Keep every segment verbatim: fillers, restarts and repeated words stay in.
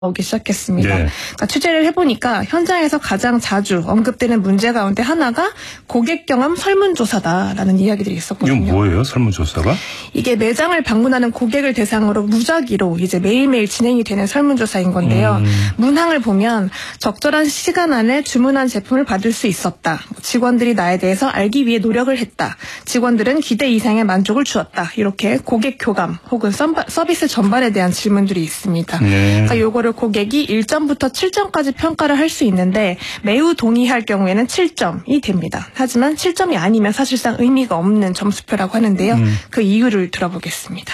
오기 시작했습니다. 네. 그러니까 취재를 해보니까 현장에서 가장 자주 언급되는 문제 가운데 하나가 고객 경험 설문조사다라는 이야기들이 있었거든요. 이건 뭐예요, 설문조사가? 이게 매장을 방문하는 고객을 대상으로 무작위로 이제 매일매일 진행이 되는 설문조사인 건데요. 음. 문항을 보면 적절한 시간 안에 주문한 제품을 받을 수 있었다. 직원들이 나에 대해서 알기 위해 노력을 했다. 직원들은 기대 이상의 만족을 주었다. 이렇게 고객 교감 혹은 서비스 전반에 대한 질문들이 있습니다. 네. 그러니까 요거를 고객이 일 점부터 칠 점까지 평가를 할 수 있는데 매우 동의할 경우에는 칠 점이 됩니다. 하지만 칠 점이 아니면 사실상 의미가 없는 점수표라고 하는데요. 음. 그 이유를 들어보겠습니다.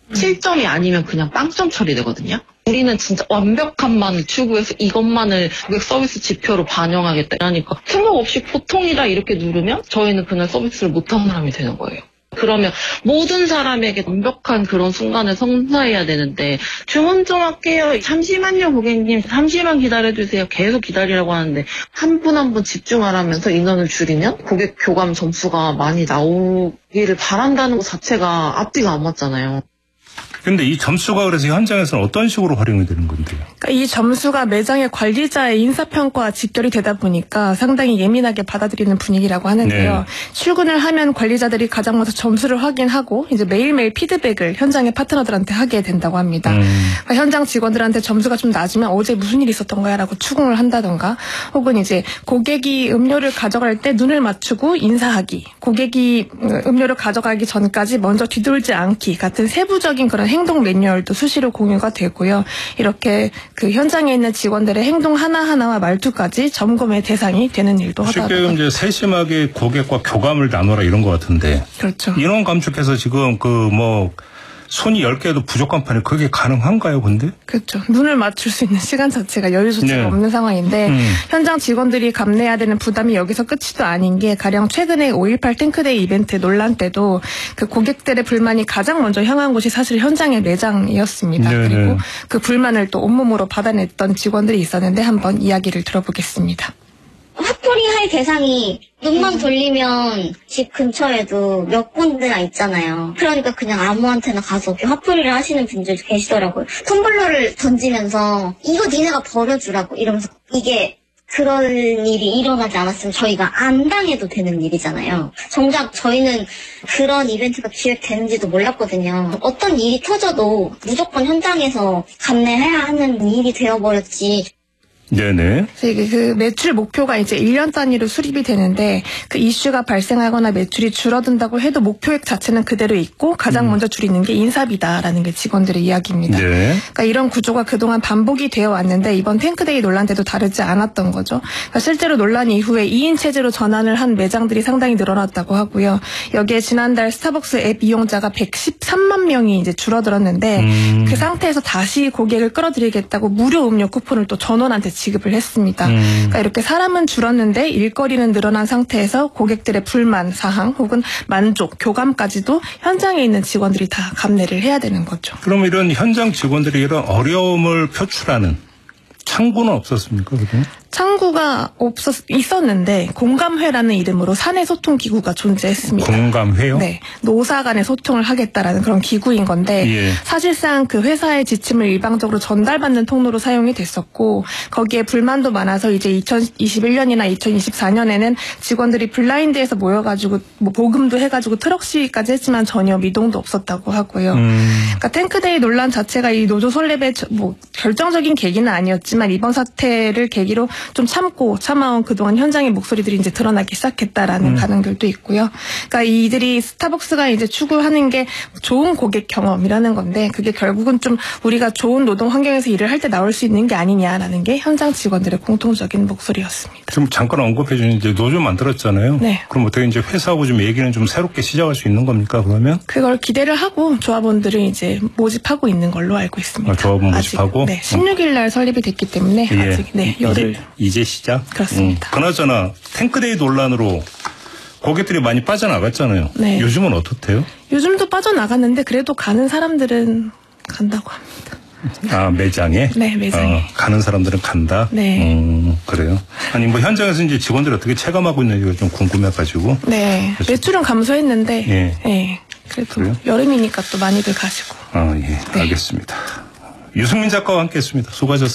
칠 점이 아니면 그냥 빵점 처리되거든요. 우리는 진짜 완벽함만을 추구해서 이것만을 고객 서비스 지표로 반영하겠다. 그러니까 생각 없이 보통이다 이렇게 누르면 저희는 그날 서비스를 못한 사람이 되는 거예요. 그러면 모든 사람에게 완벽한 그런 순간을 선사해야 되는데 주문 좀 할게요. 잠시만요 고객님. 잠시만 기다려주세요. 계속 기다리라고 하는데 한 분 한 분 집중하라면서 인원을 줄이면 고객 교감 점수가 많이 나오기를 바란다는 것 자체가 앞뒤가 안 맞잖아요. 근데 이 점수가 그래서 현장에서는 어떤 식으로 활용이 되는 건데요? 그러니까 이 점수가 매장의 관리자의 인사평가와 직결이 되다 보니까 상당히 예민하게 받아들이는 분위기라고 하는데요. 네. 출근을 하면 관리자들이 가장 먼저 점수를 확인하고 이제 매일매일 피드백을 현장의 파트너들한테 하게 된다고 합니다. 음. 그러니까 현장 직원들한테 점수가 좀 낮으면 어제 무슨 일이 있었던 거야 라고 추궁을 한다던가 혹은 이제 고객이 음료를 가져갈 때 눈을 맞추고 인사하기, 고객이 음료를 가져가기 전까지 먼저 뒤돌지 않기 같은 세부적인 그런 행동 매뉴얼도 수시로 공유가 되고요. 이렇게 그 현장에 있는 직원들의 행동 하나하나와 말투까지 점검의 대상이 되는 일도 하더라고요. 쉽게 이제 세심하게 고객과 교감을 나눠라 이런 것 같은데. 그렇죠. 인원 감축해서 지금 그 뭐 손이 열 개도 부족한 판에 그게 가능한가요, 근데? 그렇죠. 눈을 맞출 수 있는 시간 자체가 여유조차가 네. 없는 상황인데 음. 현장 직원들이 감내해야 되는 부담이 여기서 끝이도 아닌 게 가령 최근에 오일팔 탱크데이 이벤트 논란 때도 그 고객들의 불만이 가장 먼저 향한 곳이 사실 현장의 매장이었습니다. 네네. 그리고 그 불만을 또 온몸으로 받아냈던 직원들이 있었는데 한번 이야기를 들어보겠습니다. 핫플이 할 대상이 눈만 돌리면 집 근처에도 몇 군데나 있잖아요. 그러니까 그냥 아무한테나 가서 핫플이를 하시는 분들도 계시더라고요. 텀블러를 던지면서 이거 니네가 버려주라고 이러면서 이게 그런 일이 일어나지 않았으면 저희가 안 당해도 되는 일이잖아요. 정작 저희는 그런 이벤트가 기획되는지도 몰랐거든요. 어떤 일이 터져도 무조건 현장에서 감내해야 하는 일이 되어버렸지. 네네. 그래서 이게 그 매출 목표가 이제 일 년 단위로 수립이 되는데 그 이슈가 발생하거나 매출이 줄어든다고 해도 목표액 자체는 그대로 있고 가장 음. 먼저 줄이는 게 인사비다라는 게 직원들의 이야기입니다. 네. 그러니까 이런 구조가 그동안 반복이 되어 왔는데 이번 탱크데이 논란 때도 다르지 않았던 거죠. 그러니까 실제로 논란 이후에 이 인 체제로 전환을 한 매장들이 상당히 늘어났다고 하고요. 여기에 지난달 스타벅스 앱 이용자가 백십삼만 명이 이제 줄어들었는데 음. 그 상태에서 다시 고객을 끌어들이겠다고 무료 음료 쿠폰을 또 전원한테 지급을 했습니다. 음. 그러니까 이렇게 사람은 줄었는데 일거리는 늘어난 상태에서 고객들의 불만 사항 혹은 만족, 교감까지도 현장에 있는 직원들이 다 감내를 해야 되는 거죠. 그럼 이런 현장 직원들이 이런 어려움을 표출하는 창구는 없었습니까, 그동안? 창구가 없었 있었는데 공감회라는 이름으로 사내 소통 기구가 존재했습니다. 공감회요? 네, 노사 간의 소통을 하겠다라는 그런 기구인 건데 예. 사실상 그 회사의 지침을 일방적으로 전달받는 통로로 사용이 됐었고 거기에 불만도 많아서 이제 이천이십일 년이나 이천이십사 년에는 직원들이 블라인드에서 모여가지고 뭐 보금도 해가지고 트럭 시위까지 했지만 전혀 미동도 없었다고 하고요. 음. 그러니까 탱크데이 논란 자체가 이 노조 설립의 뭐 결정적인 계기는 아니었지만 이번 사태를 계기로 좀 참고 참아온 그동안 현장의 목소리들이 이제 드러나기 시작했다라는 음. 반응들도 있고요. 그러니까 이들이 스타벅스가 이제 추구하는 게 좋은 고객 경험이라는 건데 그게 결국은 좀 우리가 좋은 노동 환경에서 일을 할 때 나올 수 있는 게 아니냐라는 게 현장 직원들의 공통적인 목소리였습니다. 지금 잠깐 언급해 주신 이제 노조 만들었잖아요. 네. 그럼 어떻게 이제 회사하고 좀 얘기는 좀 새롭게 시작할 수 있는 겁니까, 그러면? 그걸 기대를 하고 조합원들을 이제 모집하고 있는 걸로 알고 있습니다. 아, 조합원 아직, 모집하고? 네, 십육 일 날 설립이 됐기 때문에 예. 아직 네, 열흘. 이제, 이제 시작? 그렇습니다. 음. 그나저나 탱크데이 논란으로 고객들이 많이 빠져나갔잖아요. 네. 요즘은 어떻대요? 요즘도 빠져나갔는데 그래도 가는 사람들은 간다고 합니다. 아, 매장에? 네, 매장에. 어, 가는 사람들은 간다? 네. 음, 그래요. 아니, 뭐, 현장에서 이제 직원들이 어떻게 체감하고 있는지가 좀 궁금해가지고. 네. 그래서- 매출은 감소했는데, 예. 예. 그래도 그래요? 여름이니까 또 많이들 가시고. 아, 예. 네. 알겠습니다. 유승민 작가와 함께했습니다. 수고하셨습니다.